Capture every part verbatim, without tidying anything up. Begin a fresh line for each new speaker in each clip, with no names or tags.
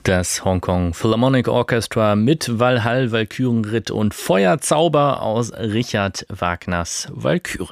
Das Hongkong Philharmonic Orchestra mit Walhall, Walkürenritt und Feuerzauber aus Richard Wagners Walküre.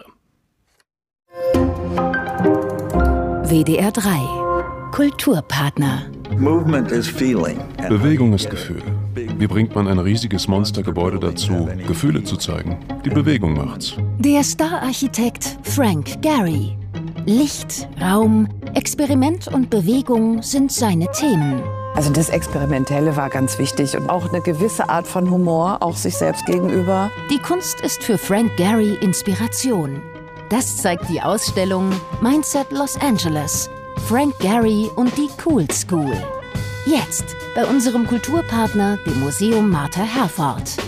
W D R drei Kulturpartner.
Bewegung ist Gefühl. Wie bringt man ein riesiges Monstergebäude dazu, Gefühle zu zeigen? Die Bewegung macht's.
Der Star-Architekt Frank Gehry. Licht, Raum, Experiment und Bewegung sind seine Themen.
Also das Experimentelle war ganz wichtig und auch eine gewisse Art von Humor, auch sich selbst gegenüber.
Die Kunst ist für Frank Gehry Inspiration. Das zeigt die Ausstellung Mindset Los Angeles, Frank Gehry und die Cool School. Jetzt bei unserem Kulturpartner, dem Museum Martha Herford.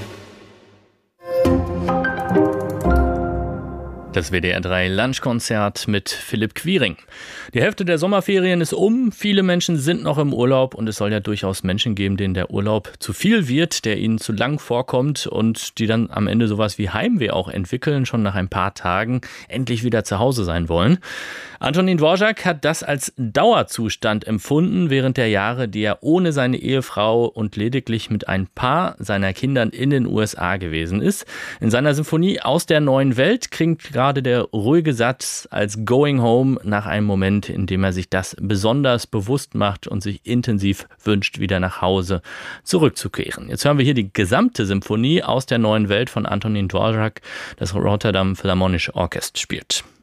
Das W D R drei Lunchkonzert mit Philipp Quiring. Die Hälfte der Sommerferien ist um, viele Menschen sind noch im Urlaub und es soll ja durchaus Menschen geben, denen der Urlaub zu viel wird, der ihnen zu lang vorkommt und die dann am Ende sowas wie Heimweh auch entwickeln, schon nach ein paar Tagen endlich wieder zu Hause sein wollen. Antonin Dvorak hat das als Dauerzustand empfunden während der Jahre, die er ohne seine Ehefrau und lediglich mit ein paar seiner Kindern in den U S A gewesen ist. In seiner Symphonie Aus der neuen Welt klingt gerade der ruhige Satz als Going Home nach einem Moment, in dem er sich das besonders bewusst macht und sich intensiv wünscht, wieder nach Hause zurückzukehren. Jetzt hören wir hier die gesamte Symphonie Aus der neuen Welt von Antonin Dvorak, das Rotterdam Philharmonische Orchester spielt.